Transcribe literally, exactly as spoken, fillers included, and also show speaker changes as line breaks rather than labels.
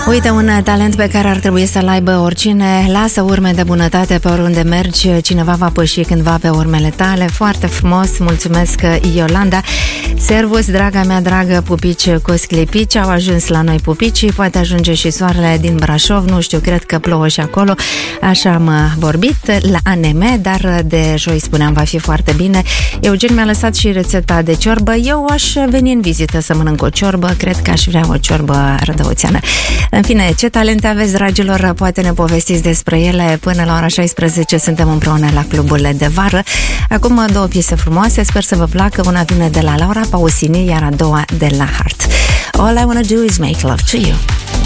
Uite, un talent pe care ar trebui să-l aibă oricine. Lasă urme de bunătate pe oriunde mergi. Cineva va păși cândva pe urmele tale. Foarte frumos, mulțumesc, Iolanda. Servus, draga mea dragă, pupici cu sclipici. Au ajuns la noi pupicii. Poate ajunge și soarele din Brașov. Nu știu, cred că plouă și acolo. Așa am vorbit la A N M, dar de joi spuneam va fi foarte bine. Eugen mi-a lăsat și rețeta de ciorbă. Eu aș veni în vizită să mănânc o ciorbă. Cred că aș vrea o ciorbă rădăuțeană. În fine, ce talente aveți, dragilor? Poate ne povestiți despre ele. Până la ora șaisprezece suntem împreună la cluburile de vară. Acum două piese frumoase, sper să vă placă. Una vine de la Laura Pausini, iar a doua de la Heart. All I wanna do is make love to you.